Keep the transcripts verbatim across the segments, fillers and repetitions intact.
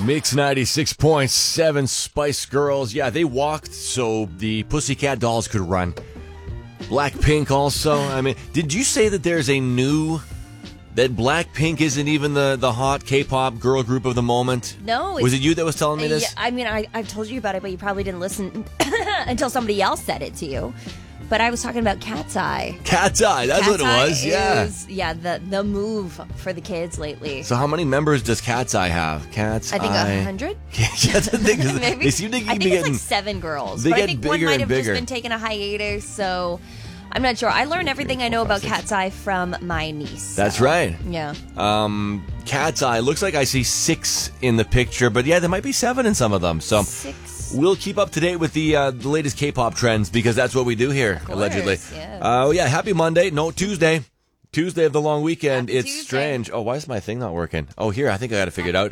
Mix ninety-six point seven Spice Girls. Yeah, they walked so the Pussycat Dolls could run. Blackpink also. I mean, did you say that there's a new... that Blackpink isn't even the, the hot K-pop girl group of the moment? No. Was it you that was telling me this? Yeah, I mean, I, I've told you about it, but you probably didn't listen until somebody else said it to you. But I was talking about Cat's Eye. Cat's Eye, that's Cat's what it was, Eye yeah. Is, yeah, the, the move for the kids lately. So how many members does Cat's Eye have? Cat's I think Eye... a hundred? Yeah, that's the thing. Maybe. They seem to keep I think getting, it's like seven girls. They but get I think bigger one might and have bigger. just been taking a hiatus, so... I'm not sure. I learned everything I know about Cat's Eye from my niece. That's so. right. Yeah. Um, Cat's Eye. Looks like I see six in the picture, but yeah, there might be seven in some of them. So Six. we'll keep up to date with the uh, the latest K-pop trends because that's what we do here, Of course, allegedly. yeah. Uh, yeah, happy Monday. No, Tuesday. Tuesday of the long weekend. Happy it's Tuesday. strange. Oh, why is my thing not working? Oh, here, I think I got to figure it out.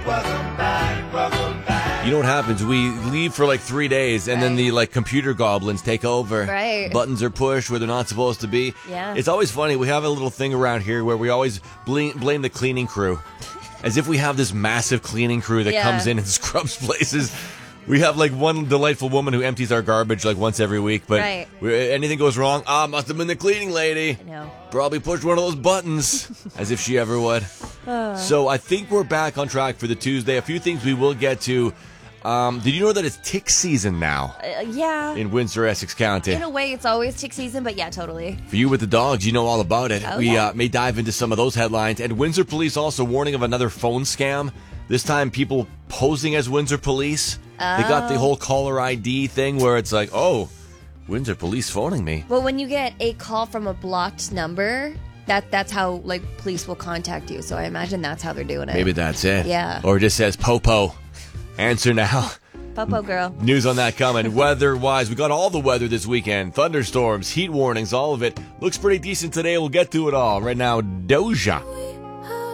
You know what happens? We leave for like three days, and then Right. the like computer goblins take over. Right. Buttons are pushed where they're not supposed to be. Yeah. It's always funny. We have a little thing around here where we always blame, blame the cleaning crew, as if we have this massive cleaning crew that Yeah. comes in and scrubs places. We have like one delightful woman who empties our garbage like once every week, but Right. we, anything goes wrong, ah, must have been the cleaning lady. I know. Probably pushed one of those buttons, as if she ever would. So I think we're back on track for the Tuesday. A few things we will get to. Um, did you know that it's tick season now Uh, yeah. in Windsor, Essex County? In a way, it's always tick season, but yeah, totally. For you with the dogs, you know all about it. Oh, we yeah. uh, may dive into some of those headlines. And Windsor Police also warning of another phone scam. This time, people posing as Windsor Police. They got the whole caller I D thing where it's like, oh, Windsor Police phoning me. Well, when you get a call from a blocked number, that that's how like police will contact you. So I imagine that's how they're doing it. Maybe that's it. Yeah. Or it just says, Popo. Answer now. Popo girl. News on that coming. Weather-wise, we got all the weather this weekend. Thunderstorms, heat warnings, all of it. Looks pretty decent today. We'll get to it all. Right now, Doja.